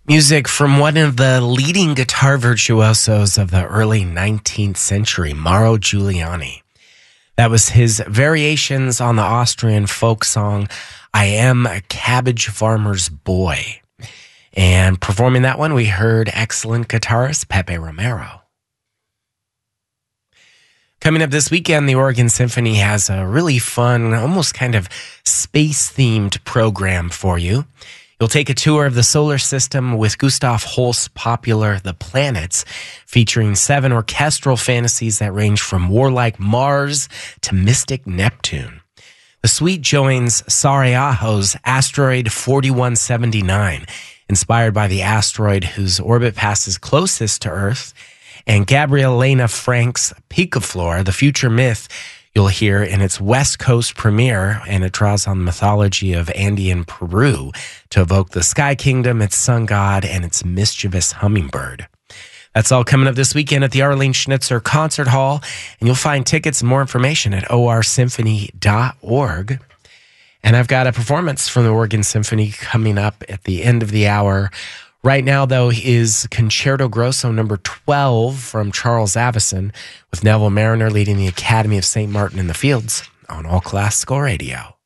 Music from one of the leading guitar virtuosos of the early 19th century, Mauro Giuliani. That was his variations on the Austrian folk song, I Am a Cabbage Farmer's Boy. And performing that one, we heard excellent guitarist Pepe Romero. Coming up this weekend, the Oregon Symphony has a really fun, almost kind of space-themed program for you. You'll take a tour of the solar system with Gustav Holst's popular The Planets, featuring 7 orchestral fantasies that range from warlike Mars to mystic Neptune. The suite joins Sariaho's Asteroid 4179, inspired by the asteroid whose orbit passes closest to Earth, and Gabrielena Frank's Picaflor, the future myth you'll hear in its West Coast premiere, and it draws on the mythology of Andean Peru to evoke the Sky Kingdom, its sun god, and its mischievous hummingbird. That's all coming up this weekend at the Arlene Schnitzer Concert Hall, and you'll find tickets and more information at orsymphony.org. And I've got a performance from the Oregon Symphony coming up at the end of the hour. Right now, though, is Concerto Grosso number 12 from Charles Avison, with Neville Mariner leading the Academy of St. Martin in the Fields on All Classical Radio.